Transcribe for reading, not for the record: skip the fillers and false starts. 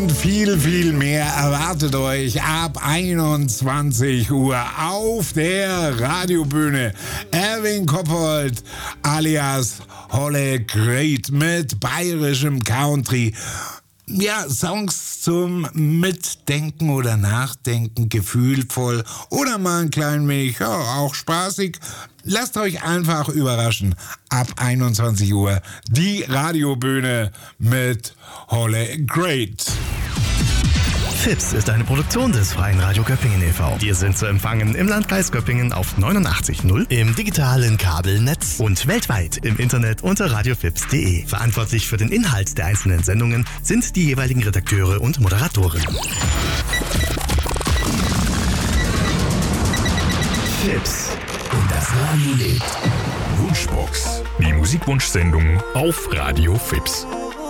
Viel, viel mehr erwartet euch ab 21 Uhr auf der Radiobühne. Erwin Koppold alias Holle Great mit bayerischem Country. Ja, Songs zum Mitdenken oder Nachdenken, gefühlvoll oder mal ein klein wenig, ja, auch spaßig. Lasst euch einfach überraschen. Ab 21 Uhr die Radiobühne mit Holle Great. FIPS ist eine Produktion des Freien Radio Göppingen e.V. Wir sind zu empfangen im Landkreis Göppingen auf 89.0, im digitalen Kabelnetz und weltweit im Internet unter radiofips.de. Verantwortlich für den Inhalt der einzelnen Sendungen sind die jeweiligen Redakteure und Moderatoren. FIPS. Und das Radio lebt. Wunschbox. Die Musikwunschsendung auf Radio FIPS.